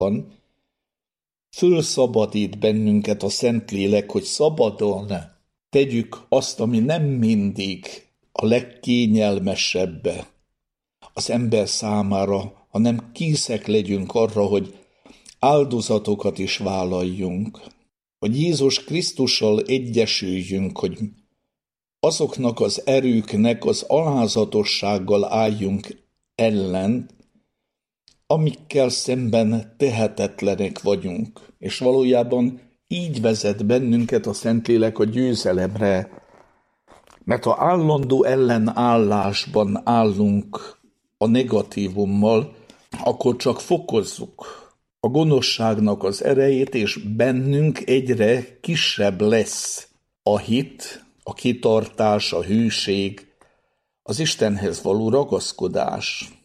fölszabadít bennünket a Szentlélek, hogy szabadon tegyük azt, ami nem mindig a legkényelmesebb az ember számára, hanem készek legyünk arra, hogy áldozatokat is vállaljunk, hogy Jézus Krisztussal egyesüljünk, hogy azoknak az erőknek az alázatossággal álljunk ellen, amikkel szemben tehetetlenek vagyunk. És valójában így vezet bennünket a Szentlélek a győzelemre, mert ha állandó ellenállásban állunk a negatívummal, akkor csak fokozzuk a gonoszságnak az erejét, és bennünk egyre kisebb lesz a hit, a kitartás, a hűség, az Istenhez való ragaszkodás.